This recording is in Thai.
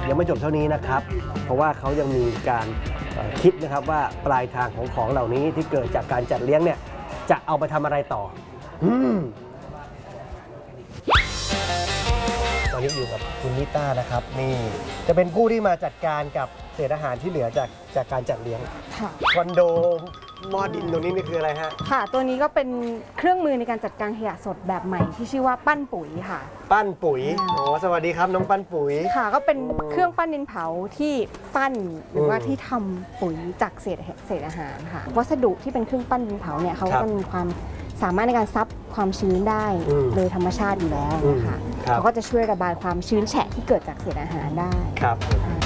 ยังไม่จบเท่านี้นะครับเพราะว่าเขายังมีการคิดนะครับว่าปลายทางของเหล่านี้ที่เกิดจากการจัดเลี้ยงเนี่ยจะเอาไปทำอะไรต่อตอนนี้อยู่กับคุณนิต้านะครับนี่จะเป็นผู้ที่มาจัดการกับเศษอาหารที่เหลือจากการจัดเลี้ยงคอนโดหม้อดินตรงนี้นี่คืออะไรฮะค่ะตัวนี้ก็เป็นเครื่องมือในการจัดการขยะสดแบบใหม่ที่ชื่อว่าปั้นปุ๋ยค่ะปั้นปุ๋ยโอ้สวัสดีครับน้องปั้นปุ๋ยค่ะก็เป็นเครื่องปั้นดินเผาที่ปั้นหรือว่าที่ทำปุ๋ยจากเศษอาหารค่ะวัสดุที่เป็นเครื่องปั้นดินเผาเนี่ยเขาก็มีความสามารถในการซับความชื้นได้โดยธรรมชาติอยู่แล้วนะคะเขาก็จะช่วยระบายความชื้นแฉะที่เกิดจากเศษอาหารได้ครับ